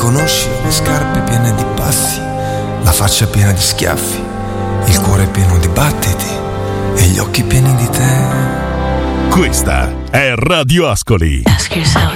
conosci le scarpe piene di passi, la faccia piena di schiaffi, il cuore pieno di battiti e gli occhi pieni di te. Questa è Radio Ascoli. Ask yourself